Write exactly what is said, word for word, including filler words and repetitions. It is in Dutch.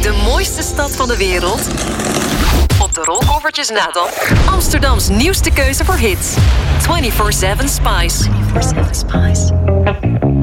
De mooiste stad van de wereld. Op de rolkoffertjes na dan. Amsterdams nieuwste keuze voor hits. vierentwintig zeven Spice.